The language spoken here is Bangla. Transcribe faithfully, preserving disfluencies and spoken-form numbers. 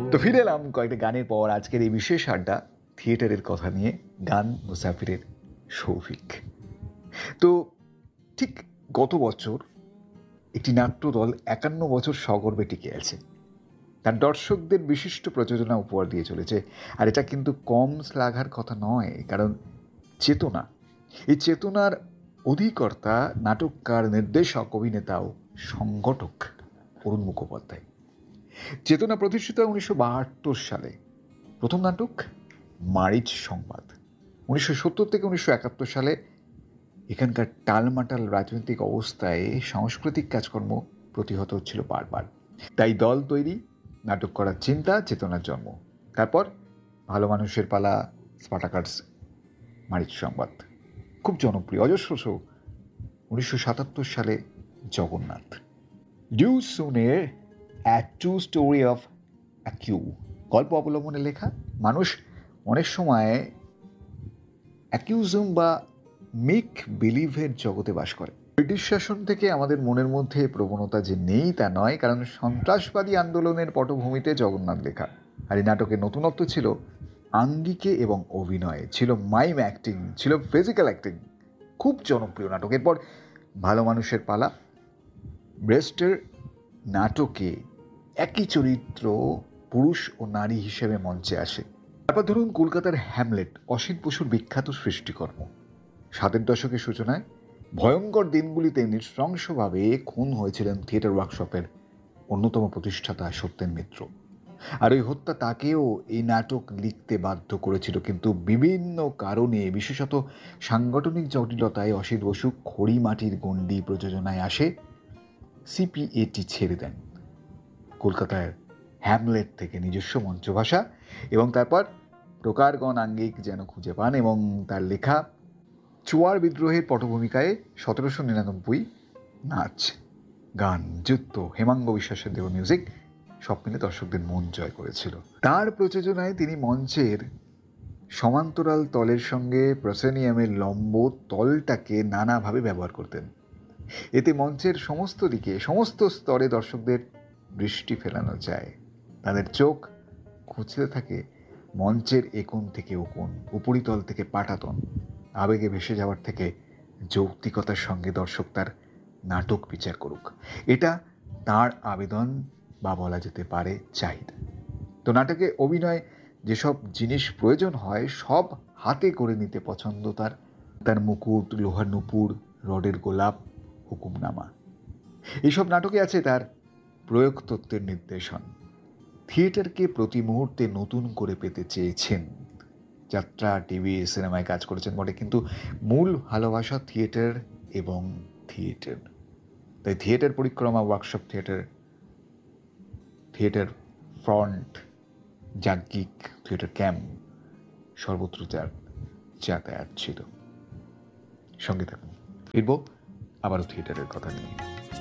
তো ফিরে এলাম কয়েকটা গানের পর আজকের এই বিশেষ আড্ডা থিয়েটারের কথা নিয়ে, গান মুসাফিরের শৌভিক। তো ঠিক গত বছর একটি নাট্যদল একান্ন বছর সগর্বে টিকে আছে, তার দর্শকদের বিশিষ্ট প্রযোজনা উপহার দিয়ে চলেছে। আর এটা কিন্তু কম শ্লাঘার কথা নয়, কারণ চেতনা, এই চেতনার অধিকর্তা নাটককার, নির্দেশক, অভিনেতা ও সংগঠক অরুণ মুখোপাধ্যায়। চেতনা প্রতিষ্ঠিত হয় উনিশশো বাহাত্তর সালে। প্রথম নাটক মারিচ সংবাদ। উনিশশো সত্তর থেকে উনিশশো একাত্তর সালে এখানকার টালমাটাল রাজনৈতিক অবস্থায় সাংস্কৃতিক কাজকর্ম প্রতিহত হচ্ছিল বারবার, তাই দল তৈরি, নাটক করার চিন্তা, চেতনার জন্ম। তারপর ভালো মানুষের পালা, স্পার্টাকাস, মারিচ সংবাদ খুব জনপ্রিয়। অজস্র শো। উনিশশো সাতাত্তর সালে Jagannath. Due সুনের uh true story of অ্যাকিউ গল্প অবলম্বনে লেখা। মানুষ অনেক সময় অ্যাকিউজম বা মেক বিলিভের জগতে বাস করে। ব্রিটিশ শাসন থেকে আমাদের মনের মধ্যে প্রবণতা যে নেই তা নয়, কারণ সন্ত্রাসবাদী আন্দোলনের পটভূমিতে জগন্নাথ লেখা। আর এই নাটকের নতুনত্ব ছিল আঙ্গিকে এবং অভিনয়ে, ছিল মাইম অ্যাক্টিং, ছিল ফিজিক্যাল অ্যাক্টিং। খুব জনপ্রিয় নাটক। এরপর ভালো মানুষের পালা। ব্রেস্টের নাটকে একই চরিত্র পুরুষ ও নারী হিসেবে মঞ্চে আসে। তারপর ধরুন কলকাতার হ্যামলেট, অসিত বসুর বিখ্যাত সৃষ্টিকর্ম। সাতের দশকের সূচনায় ভয়ঙ্কর দিনগুলিতে নৃশংসভাবে খুন হয়েছিলেন থিয়েটার ওয়ার্কশপের অন্যতম প্রতিষ্ঠাতা সত্যেন মিত্র। আর ওই হত্যা তাকেও এই নাটক লিখতে বাধ্য করেছিল, কিন্তু বিভিন্ন কারণে, বিশেষত সাংগঠনিক জটিলতায় অসিত বসু খড়িমাটির গণ্ডি প্রযোজনায় আসে, সিপিএটি ছেড়ে দেন। কলকাতার হ্যামলেট থেকে নিজস্ব মঞ্চভাষা এবং তারপর প্রকারগণ আঙ্গিক যেন খুঁজে পান এবং তার লেখা চুয়ার বিদ্রোহের পটভূমিকায় সতেরোশো নিরানব্বই নাচ, গান, যুদ্ধ, হেমাঙ্গ বিশ্বাসের দেওয়া মিউজিক সব মিলে দর্শকদের মন জয় করেছিল। তার প্রযোজনায় তিনি মঞ্চের সমান্তরাল তলের সঙ্গে প্রসেনিয়ামের লম্ব তলটাকে নানাভাবে ব্যবহার করতেন। এতে মঞ্চের সমস্ত দিকে, সমস্ত স্তরে দর্শকদের দৃষ্টি ফেরানো যায়। তাদের চোখ খুঁজতে থাকে মঞ্চের একোণ থেকে ওকোণ, উপরিতল থেকে পাটাতন। আবেগে ভেসে যাওয়ার থেকে যৌক্তিকতার সঙ্গে দর্শক তার নাটক বিচার করুক, এটা তার আবেদন বা বলা যেতে পারে চাহিদা। তো নাটকে অভিনয় যেসব জিনিস প্রয়োজন হয় সব হাতে করে নিতে পছন্দ তার। তার মুকুট, লোহার নুপুর, রডের গোলাপ, হুকুমনামা, এইসব নাটকে আছে তার প্রয়োগ তত্ত্বের নির্দেশন। থিয়েটারকে প্রতি মুহূর্তে নতুন করে পেতে চেয়েছেন। যাত্রা, টিভি, সিনেমায় কাজ করেছেন বটে, কিন্তু মূল ভালোবাসা থিয়েটার এবং থিয়েটার। তাই থিয়েটার পরিক্রমা, workshop theatre, theatre front, যাজ্ঞিক, theatre camp, সর্বত্র যার যাতায়াত ছিল। সঙ্গে থাকুন, ফিরব আবারও থিয়েটারের কথা নিয়ে।